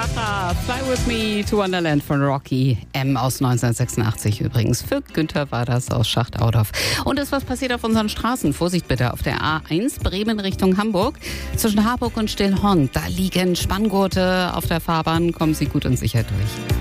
Aha, Fly With Me to Wonderland von Rocky M. aus 1986 übrigens. Für Günther war das aus Schacht-Audorf. Und ist was passiert auf unseren Straßen? Vorsicht bitte, auf der A1 Bremen Richtung Hamburg. Zwischen Harburg und Stillhorn, da liegen Spanngurte auf der Fahrbahn. Kommen Sie gut und sicher durch.